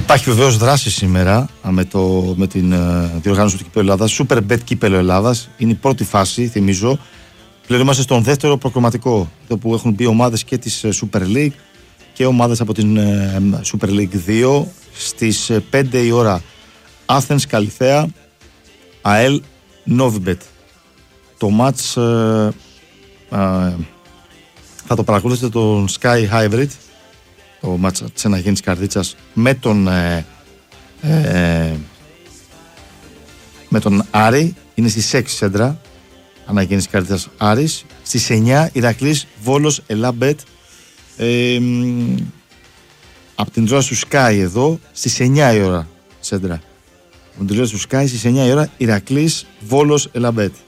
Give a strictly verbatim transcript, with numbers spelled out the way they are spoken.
Υπάρχει βεβαίως δράση σήμερα με, το, με την uh, διοργάνωση του Κυπέλλου Ελλάδας. Super Bet Κύπελλο Ελλάδας. Είναι η πρώτη φάση, θυμίζω. Πλέον είμαστε στον δεύτερο προκριματικό, όπου έχουν μπει ομάδες και της Super League και ομάδες από την uh, Super League δύο. Στις πέντε η ώρα Athens Καλυθέα, ΑΕΛ Novibet. Το match uh, uh, θα το παρακολουθήσετε τον Sky Hybrid, το match της Αναγέννης Καρδίτσας με τον ε, ε, με τον Άρη. Είναι στις έξι σέντρα Αναγέννης Καρδίτσας Άρης. Στις εννιά Ηρακλής Βόλος Ελάμπετ, ε, από την τηλεόραση του Sky εδώ στις εννιά η ώρα σέντρα. Από την τηλεόραση του Sky στις εννιά η ώρα Ηρακλής Βόλος Ελάμπετ.